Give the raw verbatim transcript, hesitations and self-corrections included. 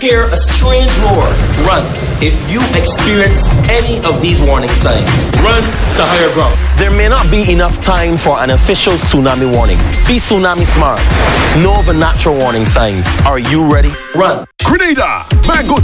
hear a strange roar, run. If you experience any of these warning signs, run to higher ground. There may not be enough time for an official tsunami warning. Be tsunami smart. Know the natural warning signs. Are you ready? Run. Grenada, Mango